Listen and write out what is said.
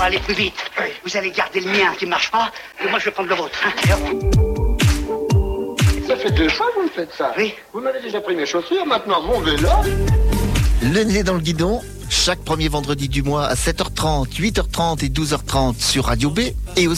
va aller plus vite. Vous allez garder le mien qui marche pas, et moi je vais prendre le vôtre. Hein. Ça fait 2 fois que vous me faites ça. Oui. Vous m'avez déjà pris mes chaussures, maintenant mon vélo. Le nez dans le guidon, chaque premier vendredi du mois à 7h30, 8h30 et 12h30 sur Radio B et